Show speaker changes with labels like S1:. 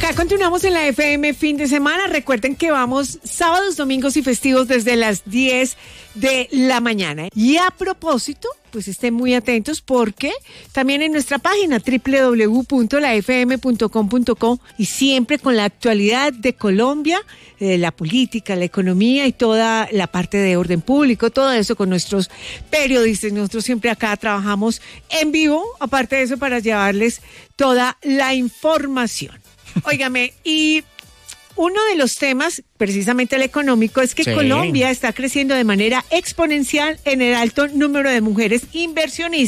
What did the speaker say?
S1: Acá continuamos en la FM fin de semana. Recuerden que vamos sábados, domingos y festivos desde las 10 de la mañana. Y a propósito, pues estén muy atentos porque también en nuestra página www.lafm.com.co y siempre con la actualidad de Colombia, la política, la economía y toda la parte de orden público, todo eso con nuestros periodistas. Nosotros siempre acá trabajamos en vivo, aparte de eso, para llevarles toda la información. Óigame, y uno de los temas, precisamente el económico, es que Colombia está creciendo de manera exponencial en el alto número de mujeres inversionistas.